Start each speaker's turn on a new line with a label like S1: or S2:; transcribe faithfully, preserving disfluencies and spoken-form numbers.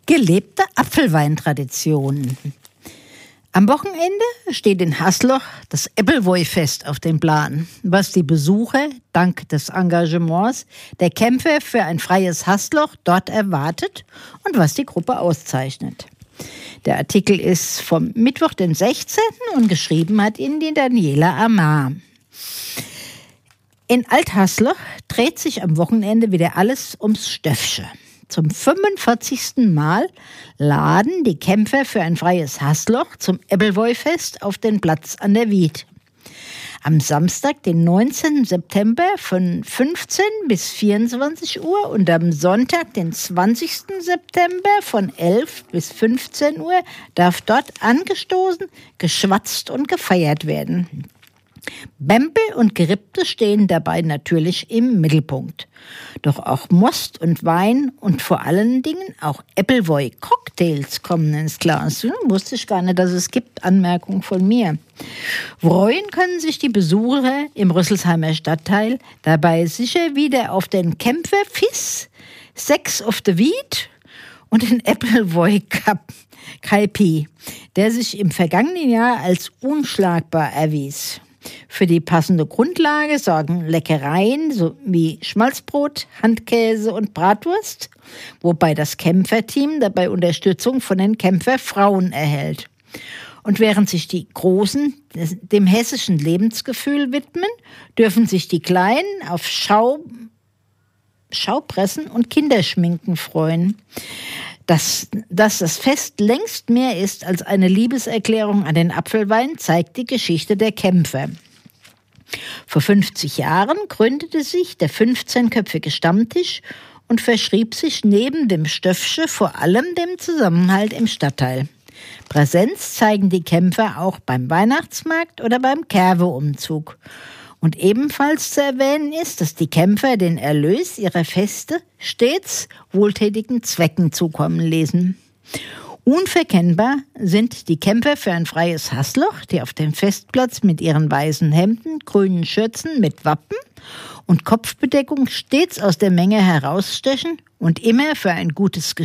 S1: Gelebte Apfelweintradition. Am Wochenende steht in Hasloch das Ebbelwoi-Fest auf dem Plan, was die Besucher dank des Engagements der Kämpfer für ein freies Hasloch dort erwartet und was die Gruppe auszeichnet. Der Artikel ist vom Mittwoch, den sechzehnten und geschrieben hat ihn die Daniela Amar. In Alt-Hasloch dreht sich am Wochenende wieder alles ums Stöffsche. Zum fünfundvierzigsten Mal laden die Kämpfer für ein freies Hasloch zum Ebbelwoi-Fest auf den Platz an der Wied. Am Samstag, den neunzehnten September von fünfzehn bis vierundzwanzig Uhr und am Sonntag, den zwanzigsten September von elf bis fünfzehn Uhr darf dort angestoßen, geschwatzt und gefeiert werden. Bämpel und Gerippte stehen dabei natürlich im Mittelpunkt. Doch auch Most und Wein und vor allen Dingen auch Ebbelwoi-Cocktails kommen ins Glas. Hm, wusste ich gar nicht, dass es gibt. Anmerkung von mir. Freuen können sich die Besucher im Rüsselsheimer Stadtteil dabei sicher wieder auf den Kämpfer Fiss, Sex of the Wied und den Ebbelwoi-K P, der sich im vergangenen Jahr als unschlagbar erwies. Für die passende Grundlage sorgen Leckereien sowie Schmalzbrot, Handkäse und Bratwurst, wobei das Kämpferteam dabei Unterstützung von den Kämpferfrauen erhält. Und während sich die Großen dem hessischen Lebensgefühl widmen, dürfen sich die Kleinen auf Schau, Schaupressen und Kinderschminken freuen. Dass, dass das Fest längst mehr ist als eine Liebeserklärung an den Apfelwein, zeigt die Geschichte der Kämpfer. Vor fünfzig Jahren gründete sich der fünfzehnköpfige Stammtisch und verschrieb sich neben dem Stöffsche vor allem dem Zusammenhalt im Stadtteil. Präsenz zeigen die Kämpfer auch beim Weihnachtsmarkt oder beim Kerwe-Umzug. Und ebenfalls zu erwähnen ist, dass die Kämpfer den Erlös ihrer Feste stets wohltätigen Zwecken zukommen lassen. Unverkennbar sind die Kämpfer für ein freies Hasloch, die auf dem Festplatz mit ihren weißen Hemden, grünen Schürzen mit Wappen und Kopfbedeckung stets aus der Menge herausstechen und immer für ein gutes